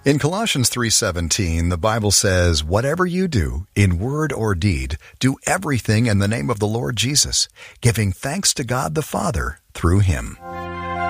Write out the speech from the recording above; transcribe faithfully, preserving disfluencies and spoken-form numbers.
In Colossians three seventeen, the Bible says, "Whatever you do, in word or deed, do everything in the name of the Lord Jesus, giving thanks to God the Father through Him."